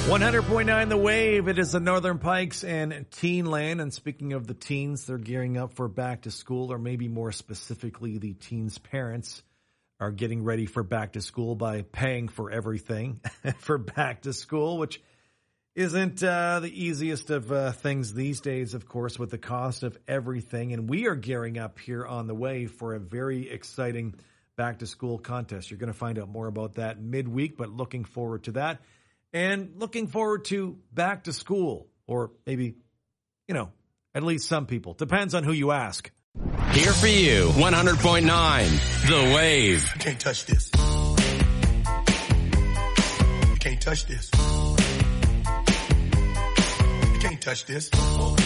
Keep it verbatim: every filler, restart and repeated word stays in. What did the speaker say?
one hundred point nine The Wave. It is the Northern Pikes and Teen Land. And speaking of the teens, they're gearing up for back to school, or maybe more specifically, the teens' parents are getting ready for back to school by paying for everything for back to school, which isn't uh, the easiest of uh, things these days, of course, with the cost of everything. And we are gearing up here on The Wave for a very exciting back to school contest. You're going to find out more about that midweek, but looking forward to that. And looking forward to back to school, or maybe, you know, at least some people. Depends on who you ask. Here for you, one hundred point nine The Wave. You can't touch this. You can't touch this. You can't touch this.